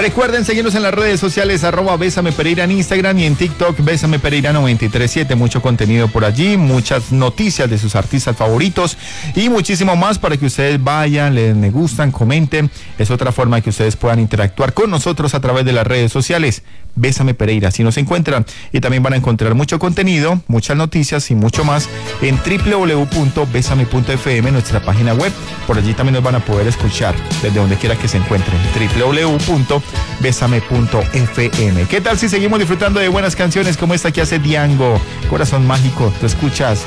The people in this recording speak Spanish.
Recuerden seguirnos en las redes sociales, @Bésame Pereira en Instagram y en TikTok, Bésame Pereira 937. Mucho contenido por allí, muchas noticias de sus artistas favoritos y muchísimo más para que ustedes vayan, me gustan, comenten. Es otra forma de que ustedes puedan interactuar con nosotros a través de las redes sociales. Bésame Pereira, así nos encuentran. Y también van a encontrar mucho contenido, muchas noticias y mucho más en www.besame.fm, nuestra página web. Por allí también nos van a poder escuchar desde donde quiera que se encuentren. www.besame.fm. ¿Qué tal si seguimos disfrutando de buenas canciones como esta que hace Diango? Corazón Mágico, tú escuchas